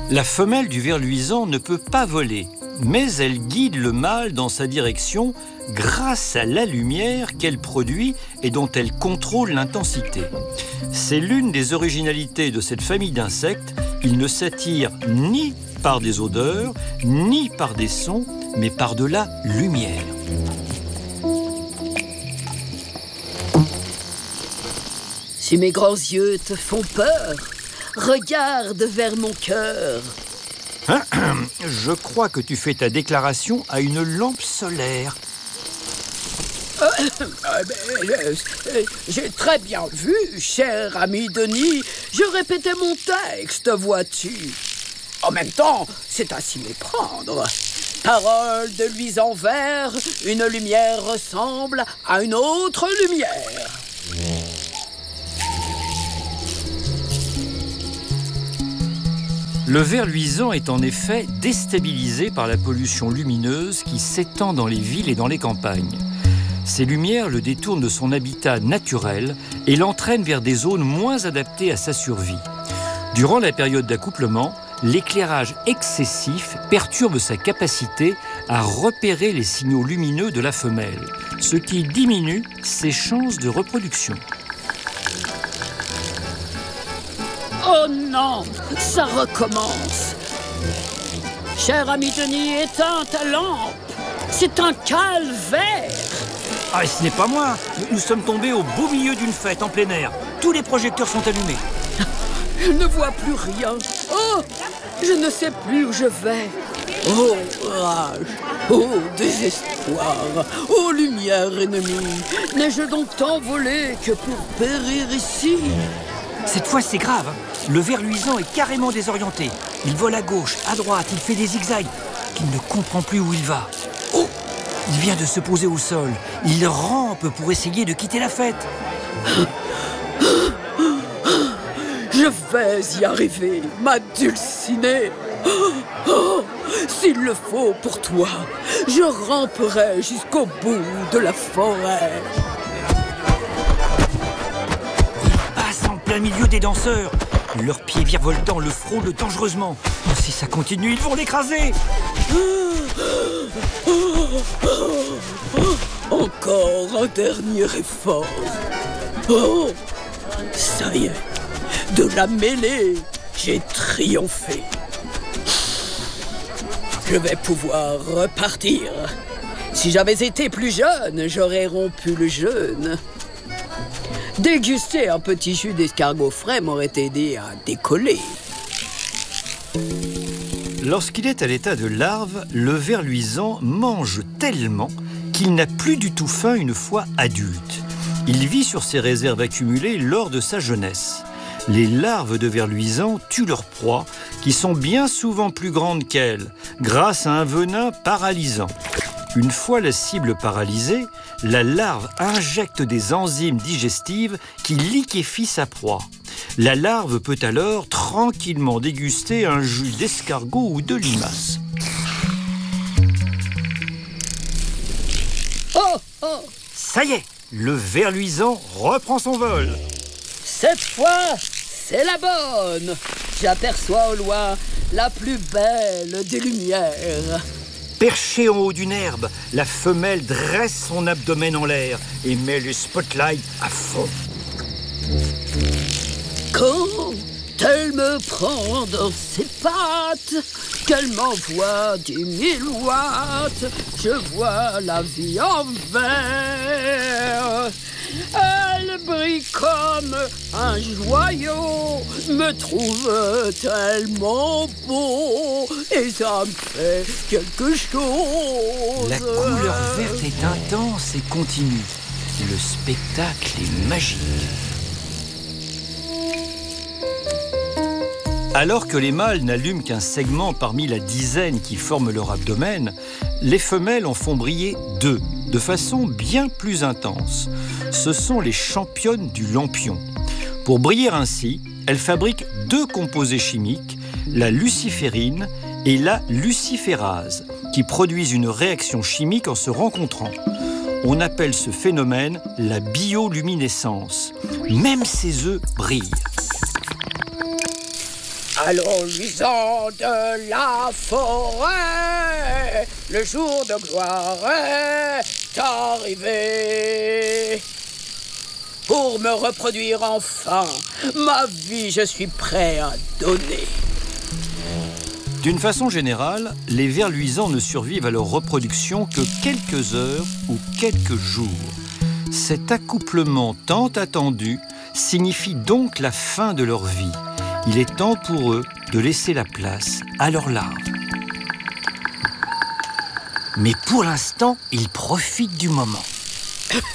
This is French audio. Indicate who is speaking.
Speaker 1: La femelle du ver luisant ne peut pas voler, mais elle guide le mâle dans sa direction grâce à la lumière qu'elle produit et dont elle contrôle l'intensité. C'est l'une des originalités de cette famille d'insectes. Ils ne s'attirent ni par des odeurs, ni par des sons, mais par de la lumière.
Speaker 2: Si mes grands yeux te font peur, regarde vers mon cœur.
Speaker 1: Je crois que tu fais ta déclaration à une lampe solaire.
Speaker 2: J'ai très bien vu, cher ami Denis. Je répétais mon texte, vois-tu. En même temps, c'est à s'y méprendre. Parole de luisant vert, une lumière ressemble à une autre lumière.
Speaker 1: Le ver luisant est en effet déstabilisé par la pollution lumineuse qui s'étend dans les villes et dans les campagnes. Ces lumières le détournent de son habitat naturel et l'entraînent vers des zones moins adaptées à sa survie. Durant la période d'accouplement, l'éclairage excessif perturbe sa capacité à repérer les signaux lumineux de la femelle, ce qui diminue ses chances de reproduction.
Speaker 2: Oh non, ça recommence. Cher ami Denis, éteins ta lampe. C'est un calvaire.
Speaker 1: Ah, ce n'est pas moi. Nous sommes tombés au beau milieu d'une fête en plein air. Tous les projecteurs sont allumés.
Speaker 2: Je ne vois plus rien. Oh, je ne sais plus où je vais. Oh, rage. Oh, désespoir. Oh, lumière ennemie. N'ai-je donc tant volé que pour périr ici?
Speaker 1: Cette fois, c'est grave. Le ver luisant est carrément désorienté. Il vole à gauche, à droite, il fait des zigzags. Il ne comprend plus où il va. Oh! Il vient de se poser au sol. Il rampe pour essayer de quitter la fête.
Speaker 2: Je vais y arriver, ma dulcinée. Oh, s'il le faut pour toi, je ramperai jusqu'au bout de la forêt.
Speaker 1: Plein milieu des danseurs. Leurs pieds virevoltants le frôlent dangereusement. Oh, si ça continue, ils vont l'écraser.
Speaker 2: Encore un dernier effort. Oh, ça y est, de la mêlée, j'ai triomphé. Je vais pouvoir repartir. Si j'avais été plus jeune, j'aurais rompu le jeûne. Déguster un petit jus d'escargot frais m'aurait aidé à décoller.
Speaker 1: Lorsqu'il est à l'état de larve, le ver luisant mange tellement qu'il n'a plus du tout faim une fois adulte. Il vit sur ses réserves accumulées lors de sa jeunesse. Les larves de ver luisant tuent leurs proies, qui sont bien souvent plus grandes qu'elles, grâce à un venin paralysant. Une fois la cible paralysée, la larve injecte des enzymes digestives qui liquéfient sa proie. La larve peut alors tranquillement déguster un jus d'escargot ou de limace.
Speaker 2: Oh, oh!
Speaker 1: Ça y est, le ver luisant reprend son vol.
Speaker 2: Cette fois, c'est la bonne. J'aperçois au loin la plus belle des lumières.
Speaker 1: Perchée en haut d'une herbe, la femelle dresse son abdomen en l'air et met le spotlight à fond.
Speaker 2: Quand elle me prend dans ses pattes, qu'elle m'envoie 10 000 watts, je vois la vie en vert. Elle brille comme un joyau, me trouve tellement beau, et ça me fait quelque chose.
Speaker 1: La couleur verte est intense et continue. Le spectacle est magique. Alors que les mâles n'allument qu'un segment parmi la dizaine qui forment leur abdomen, les femelles en font briller 2, de façon bien plus intense. Ce sont les championnes du lampion. Pour briller ainsi, elles fabriquent 2 composés chimiques, la luciférine et la luciférase, qui produisent une réaction chimique en se rencontrant. On appelle ce phénomène la bioluminescence. Même ses œufs brillent.
Speaker 2: Allons luisant de la forêt, le jour de gloire est arrivé. Pour me reproduire enfin, ma vie je suis prêt à donner.
Speaker 1: D'une façon générale, les vers luisants ne survivent à leur reproduction que quelques heures ou quelques jours. Cet accouplement tant attendu signifie donc la fin de leur vie. Il est temps pour eux de laisser la place à leurs larves. Mais pour l'instant, ils profitent du moment.